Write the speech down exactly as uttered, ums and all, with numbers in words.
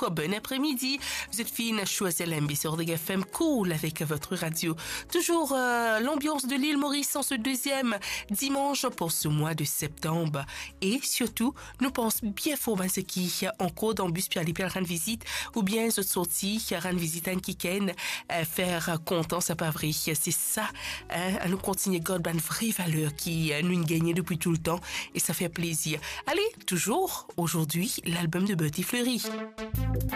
bonjour, bon après-midi. Vous êtes fine, choisir l'M B sur des F M cool avec votre radio. Toujours euh, l'ambiance de l'île Maurice en ce deuxième dimanche pour ce mois de septembre. Et surtout, nous pensons bien fort à ce qui en cours dans bus puis aller puis rendre visite ou bien se sortir, rendre visite à un week-end, euh, faire content, c'est pas vrai. C'est ça, hein, à nous continuer God une vraie valeur qui euh, nous gagne depuis tout le temps et ça fait plaisir. Allez, toujours aujourd'hui, l'album de Bertie Fleury.